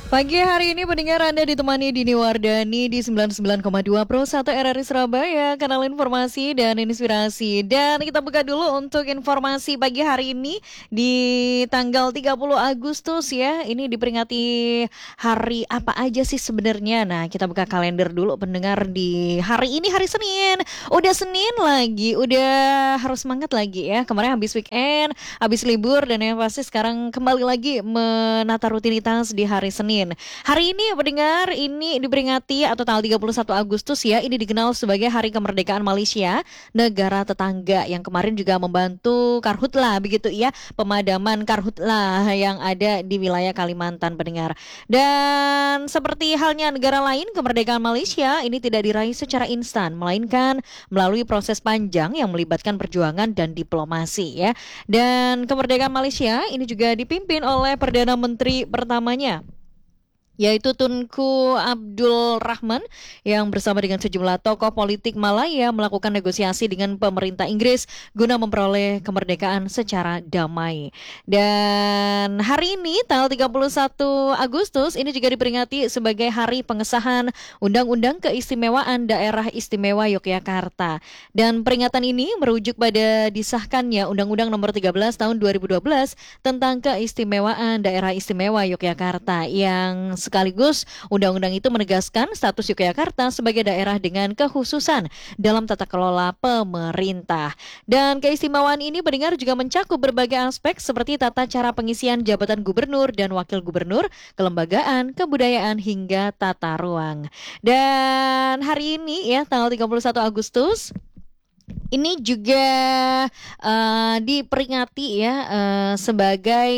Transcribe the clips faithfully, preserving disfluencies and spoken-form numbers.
Pagi hari ini pendengar Anda ditemani Dini Wardani di sembilan puluh sembilan koma dua Pro satu R R I Surabaya, kanal informasi dan inspirasi. Dan kita buka dulu untuk informasi pagi hari ini di tanggal tiga puluh Agustus ya. Ini diperingati hari apa aja sih sebenarnya? Nah, kita buka kalender dulu pendengar di hari ini, hari Senin. Udah Senin lagi, udah harus semangat lagi ya. Kemarin habis weekend, habis libur dan yang pasti sekarang kembali lagi menata rutinitas di hari Senin. Hari ini pendengar ini diperingati atau tanggal tiga puluh satu Agustus ya, ini dikenal sebagai Hari Kemerdekaan Malaysia, negara tetangga yang kemarin juga membantu karhutlah begitu ya, pemadaman karhutlah yang ada di wilayah Kalimantan pendengar. Dan seperti halnya negara lain, kemerdekaan Malaysia ini tidak diraih secara instan, melainkan melalui proses panjang yang melibatkan perjuangan dan diplomasi ya. Dan kemerdekaan Malaysia ini juga dipimpin oleh Perdana Menteri pertamanya, yaitu Tunku Abdul Rahman yang bersama dengan sejumlah tokoh politik Malaya melakukan negosiasi dengan pemerintah Inggris guna memperoleh kemerdekaan secara damai. Dan hari ini tanggal tiga puluh satu Agustus ini juga diperingati sebagai hari pengesahan Undang-Undang Keistimewaan Daerah Istimewa Yogyakarta. Dan peringatan ini merujuk pada disahkannya Undang-Undang Nomor tiga belas Tahun dua ribu dua belas tentang Keistimewaan Daerah Istimewa Yogyakarta yang sekaligus undang-undang itu menegaskan status Yogyakarta sebagai daerah dengan kekhususan dalam tata kelola pemerintah. Dan keistimewaan ini pendengar juga mencakup berbagai aspek seperti tata cara pengisian jabatan gubernur dan wakil gubernur, kelembagaan, kebudayaan hingga tata ruang. Dan hari ini ya tanggal tiga puluh satu Agustus ini juga uh, diperingati ya uh, sebagai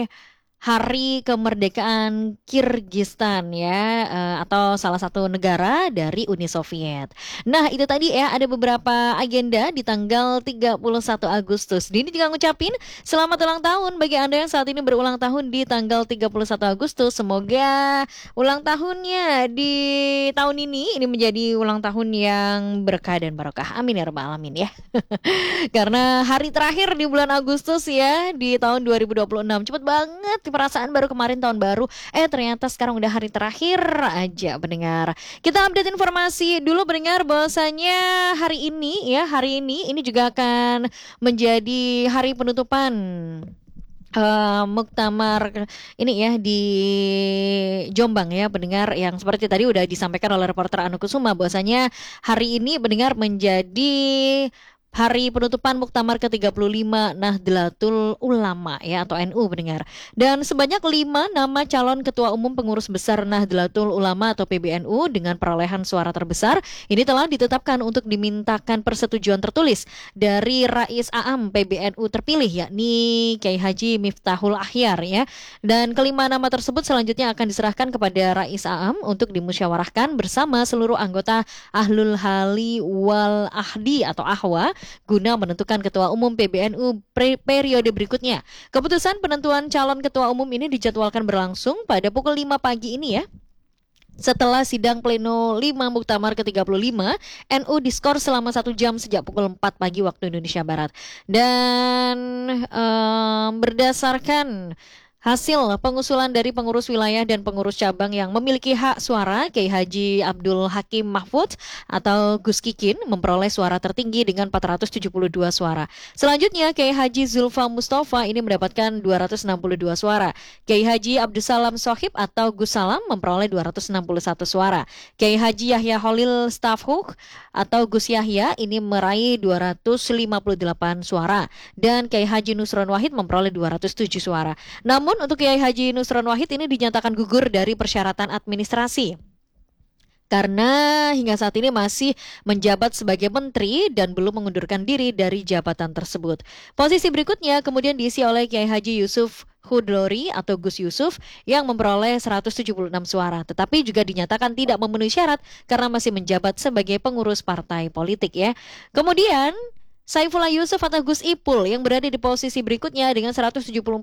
Hari Kemerdekaan Kirgistan ya, uh, atau salah satu negara dari Uni Soviet. Nah itu tadi ya, ada beberapa agenda di tanggal tiga puluh satu Agustus. Dini juga ngucapin selamat ulang tahun bagi Anda yang saat ini berulang tahun di tanggal tiga puluh satu Agustus. Semoga ulang tahunnya di tahun ini ini menjadi ulang tahun yang berkah dan barokah. Amin ya rabbal alamin ya. Karena hari terakhir di bulan Agustus ya di tahun dua ribu dua puluh enam cepet banget. Perasaan baru kemarin tahun baru, eh ternyata sekarang udah hari terakhir aja pendengar. Kita update informasi dulu pendengar bahwasanya hari ini ya, hari ini ini juga akan menjadi hari penutupan Uh, muktamar ini ya di Jombang ya pendengar, yang seperti tadi udah disampaikan oleh reporter Anu Kusuma bahwasanya hari ini pendengar menjadi hari penutupan Muktamar ke tiga puluh lima Nahdlatul Ulama ya atau N U pendengar. Dan sebanyak lima nama calon ketua umum pengurus besar Nahdlatul Ulama atau P B N U dengan perolehan suara terbesar ini telah ditetapkan untuk dimintakan persetujuan tertulis dari Rais Aam P B N U terpilih yakni Kiai Haji Miftahul Akhyar ya. Dan kelima nama tersebut selanjutnya akan diserahkan kepada Rais Aam untuk dimusyawarahkan bersama seluruh anggota Ahlul Hali wal Ahdi atau Ahwa guna menentukan ketua umum P B N U periode berikutnya. Keputusan penentuan calon ketua umum ini dijadwalkan berlangsung pada pukul lima pagi ini ya. Setelah sidang pleno lima Muktamar ke tiga puluh lima, N U diskor selama satu jam sejak pukul empat pagi waktu Indonesia Barat. Dan um, berdasarkan hasil pengusulan dari pengurus wilayah dan pengurus cabang yang memiliki hak suara, Kiai Haji Abdul Hakim Mahfud atau Gus Kikin memperoleh suara tertinggi dengan empat ratus tujuh puluh dua suara. Selanjutnya Kiai Haji Zulfa Mustafa ini mendapatkan dua ratus enam puluh dua suara. Kiai Haji Abdussalam Sohib atau Gus Salam memperoleh dua ratus enam puluh satu suara. Kiai Haji Yahya Holil Stafhuk atau Gus Yahya ini meraih dua ratus lima puluh delapan suara. Dan Kiai Haji Nusron Wahid memperoleh dua ratus tujuh suara. Namun untuk Kiai Haji Nusron Wahid ini dinyatakan gugur dari persyaratan administrasi karena hingga saat ini masih menjabat sebagai menteri dan belum mengundurkan diri dari jabatan tersebut. Posisi berikutnya kemudian diisi oleh Kiai Haji Yusuf Hudlori atau Gus Yusuf yang memperoleh seratus tujuh puluh enam suara, tetapi juga dinyatakan tidak memenuhi syarat karena masih menjabat sebagai pengurus partai politik ya. Kemudian Saifullah Yusuf atau Gus Ipul yang berada di posisi berikutnya dengan seratus tujuh puluh empat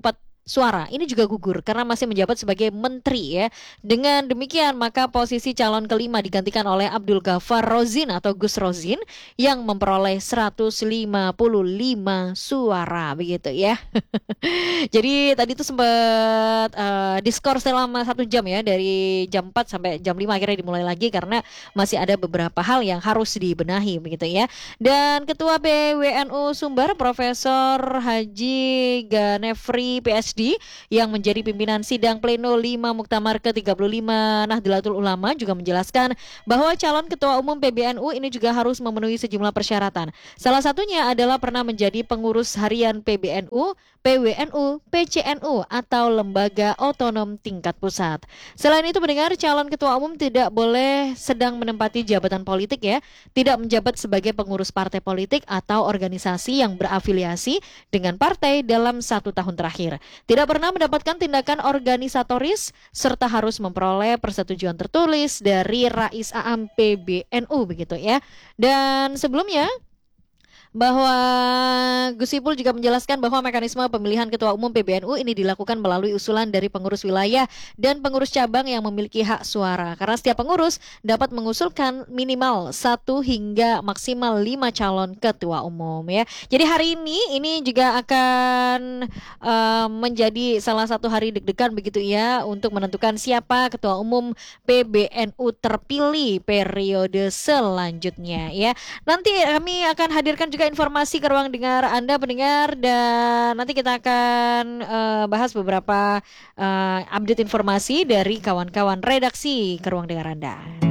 suara ini juga gugur karena masih menjabat sebagai menteri ya. Dengan demikian maka posisi calon kelima digantikan oleh Abdul Ghaffar Rozzin atau Gus Rozzin yang memperoleh seratus lima puluh lima suara begitu ya. Jadi tadi tuh sempat uh, diskor selama satu jam ya, dari jam empat sampai jam lima akhirnya dimulai lagi karena masih ada beberapa hal yang harus dibenahi begitu ya. Dan Ketua P W N U Sumbar Profesor Haji Ganefri P S D yang menjadi pimpinan sidang pleno lima Muktamar ke tiga puluh lima Nahdlatul Ulama juga menjelaskan bahwa calon Ketua Umum P B N U ini juga harus memenuhi sejumlah persyaratan. Salah satunya adalah pernah menjadi pengurus harian P B N U, P W N U, P C N U atau lembaga otonom tingkat pusat. Selain itu mendengar calon ketua umum tidak boleh sedang menempati jabatan politik ya, tidak menjabat sebagai pengurus partai politik atau organisasi yang berafiliasi dengan partai dalam satu tahun terakhir. Tidak pernah mendapatkan tindakan organisatoris serta harus memperoleh persetujuan tertulis dari Rais Aam P B N U begitu ya. Dan sebelumnya bahwa Gus Ipul juga menjelaskan bahwa mekanisme pemilihan ketua umum P B N U ini dilakukan melalui usulan dari pengurus wilayah dan pengurus cabang yang memiliki hak suara. Karena setiap pengurus dapat mengusulkan minimal satu hingga maksimal lima calon ketua umum ya. Jadi hari ini ini juga akan uh, menjadi salah satu hari deg-degan begitu ya untuk menentukan siapa ketua umum P B N U terpilih periode selanjutnya ya. Nanti kami akan hadirkan juga informasi ke ruang dengar Anda pendengar, dan nanti kita akan uh, bahas beberapa uh, update informasi dari kawan-kawan redaksi ke ruang dengar Anda.